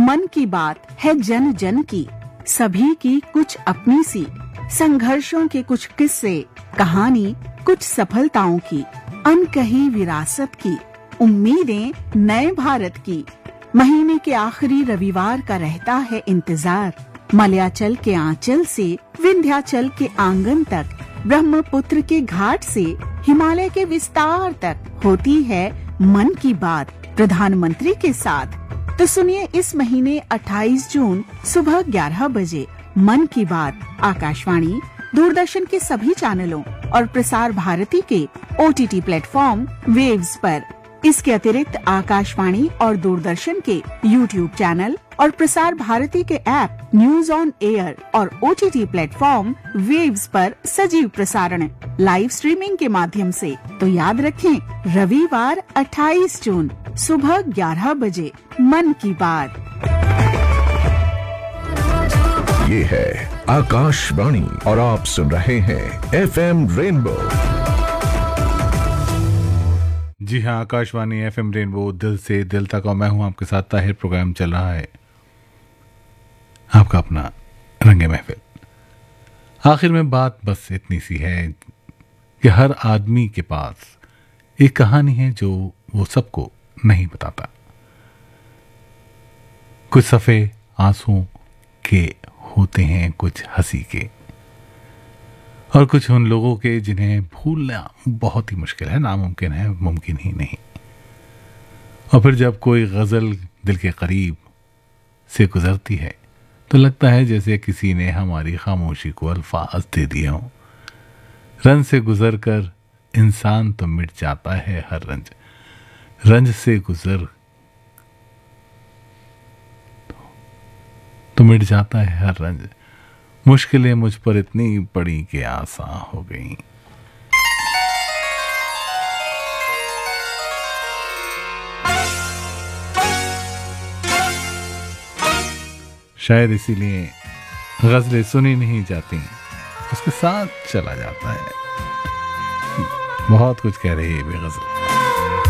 मन की बात है जन जन की, सभी की कुछ अपनी सी, संघर्षों के कुछ किस्से, कहानी कुछ सफलताओं की, अनकही विरासत की, उम्मीदें नए भारत की। महीने के आखिरी रविवार का रहता है इंतजार, मलयाचल के आंचल से विंध्याचल के आंगन तक, ब्रह्मपुत्र के घाट से हिमालय के विस्तार तक होती है मन की बात प्रधानमंत्री के साथ। तो सुनिए इस महीने 28 जून सुबह 11 बजे मन की बात आकाशवाणी, दूरदर्शन के सभी चैनलों और प्रसार भारती के OTT प्लेटफॉर्म वेव्स पर। इसके अतिरिक्त आकाशवाणी और दूरदर्शन के YouTube चैनल और प्रसार भारती के ऐप न्यूज ऑन एयर और OTT प्लेटफॉर्म वेव्स पर सजीव प्रसारण लाइव स्ट्रीमिंग के माध्यम से। तो याद रखें, रविवार 28 जून सुबह 11 बजे मन की बात। ये है आकाशवाणी और आप सुन रहे हैं FM रेनबो। जी हाँ, आकाशवाणी FM रेनबो, दिल से दिल तक। और मैं हूं आपके साथ ताहिर। प्रोग्राम चल रहा है आपका अपना रंगे महफिल। आखिर में बात बस इतनी सी है कि हर आदमी के पास एक कहानी है जो वो सबको नहीं बताता। कुछ सफ़े आंसुओं के होते हैं, कुछ हंसी के, और कुछ उन लोगों के जिन्हें भूलना बहुत ही मुश्किल है, नामुमकिन है, मुमकिन ही नहीं। और फिर जब कोई गज़ल दिल के करीब से गुजरती है तो लगता है जैसे किसी ने हमारी खामोशी को अल्फाज दे दिए हों। रंज से गुजर कर इंसान तो मिट जाता है हर रंज, रंज से गुजर तो मिट जाता है हर रंज, मुश्किलें मुझ पर इतनी पड़ी कि आसान हो गई। शायद इसीलिए गजलें सुनी नहीं जाती, उसके साथ चला जाता है। बहुत कुछ कह रही है ये भी गजल।